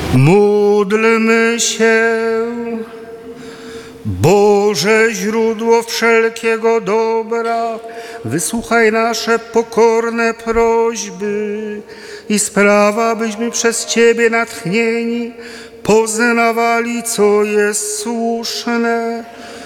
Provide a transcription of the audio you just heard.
Módlmy się. Boże, źródło wszelkiego dobra, wysłuchaj nasze pokorne prośby i sprawa, byśmy przez Ciebie natchnieni poznawali, co jest słuszne